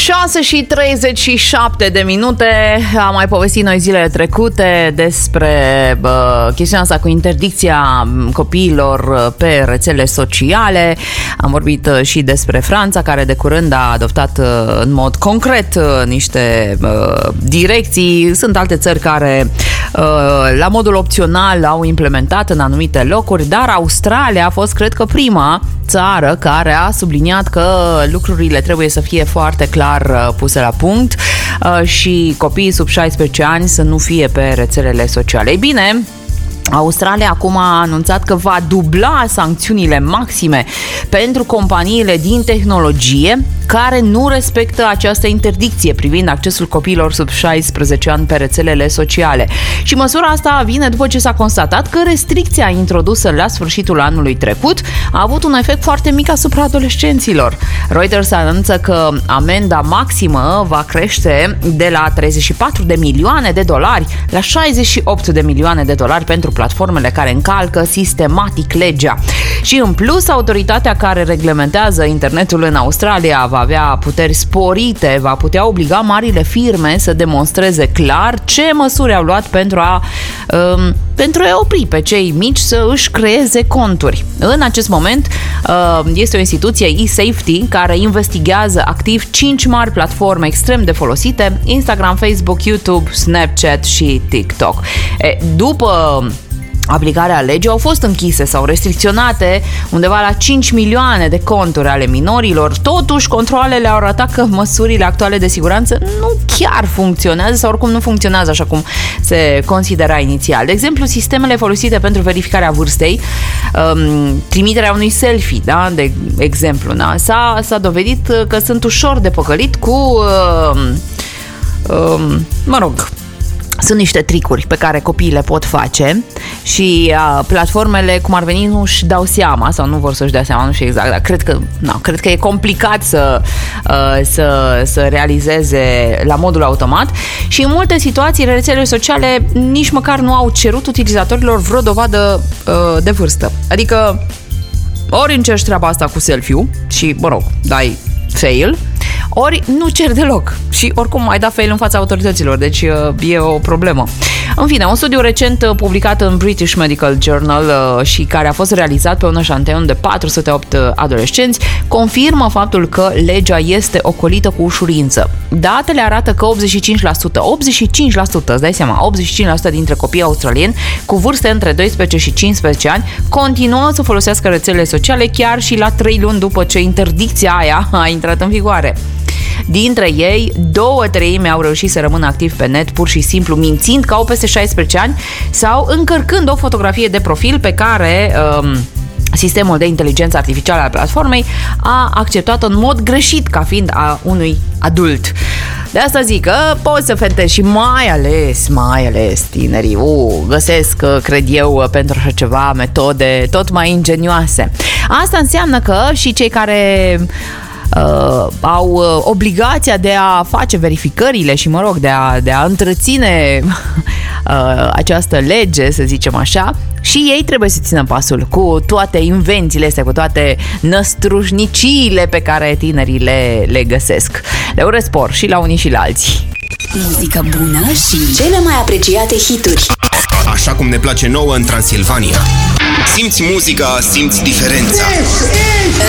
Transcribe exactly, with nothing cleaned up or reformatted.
șase și treizeci și șapte de minute. Am mai povestit noi zilele trecute despre bă, chestiunea asta cu interdicția copiilor pe rețele sociale. Am vorbit și despre Franța, care de curând a adoptat în mod concret niște bă, direcții. Sunt alte țări care la modul opțional au implementat în anumite locuri, dar Australia a fost, cred că, prima țară care a subliniat că lucrurile trebuie să fie foarte clar puse la punct și copiii sub șaisprezece ani să nu fie pe rețelele sociale. Ei bine, Australia acum a anunțat că va dubla sancțiunile maxime pentru companiile din tehnologie care nu respectă această interdicție privind accesul copiilor sub șaisprezece ani pe rețelele sociale. Și măsura asta vine după ce s-a constatat că restricția introdusă la sfârșitul anului trecut a avut un efect foarte mic asupra adolescenților. Reuters anunță că amenda maximă va crește de la treizeci și patru de milioane de dolari la șaizeci și opt de milioane de dolari pentru platformele care încalcă sistematic legea. Și în plus, autoritatea care reglementează internetul în Australia va avea puteri sporite, va putea obliga marile firme să demonstreze clar ce măsuri au luat pentru a, um, pentru a opri pe cei mici să își creeze conturi. În acest moment uh, este o instituție e-safety care investigează activ cinci mari platforme extrem de folosite: Instagram, Facebook, YouTube, Snapchat și TikTok. E, după aplicarea legii au fost închise sau restricționate undeva la cinci milioane de conturi ale minorilor. Totuși, controalele au arătat că măsurile actuale de siguranță nu chiar funcționează sau oricum nu funcționează așa cum se considera inițial. De exemplu, sistemele folosite pentru verificarea vârstei, um, trimiterea unui selfie, da, de exemplu, da, s-a, s-a dovedit că sunt ușor de păcălit cu um, um, mă rog, sunt niște tricuri pe care copiii le pot face și uh, platformele, cum ar veni, nu își dau seama sau nu vor să-și dea seama, nu știu exact, dar cred că, no, cred că e complicat să, uh, să, să realizeze la modul automat și în multe situații rețelele sociale nici măcar nu au cerut utilizatorilor vreo dovadă uh, de vârstă. Adică ori încerci treaba asta cu selfie-ul și, mă rog, dai fail, ori nu cer deloc și oricum mai da fail în fața autorităților, deci e o problemă. În fine, un studiu recent publicat în British Medical Journal și care a fost realizat pe un eșantion de patru sute opt adolescenți confirmă faptul că legea este ocolită cu ușurință. Datele arată că optzeci și cinci la sută, optzeci și cinci la sută, îți dai seama, optzeci și cinci la sută dintre copiii australieni cu vârste între doisprezece și cincisprezece ani continuă să folosească rețelele sociale chiar și la trei luni după ce interdicția aia a intrat în vigoare. Dintre ei, două treimi au reușit să rămână activi pe net pur și simplu mințind că au peste șaisprezece ani sau încărcând o fotografie de profil pe care um, sistemul de inteligență artificială al platformei a acceptat-o în mod greșit ca fiind a unui adult. De asta zic că poți să fetezi și mai ales, mai ales tinerii uh, găsesc, cred eu, pentru așa ceva metode tot mai ingenioase. Asta înseamnă că și cei care Uh, au uh, obligația de a face verificările și, mă rog, de a, de a întreține uh, această lege, să zicem așa, și ei trebuie să țină pasul cu toate invențiile astea, cu toate năstrușniciile pe care tinerii le, le găsesc. Le urez spor și la unii și la alții. Muzică bună și cele mai apreciate hituri. Așa cum ne place nouă în Transilvania. Simți muzica, simți diferența.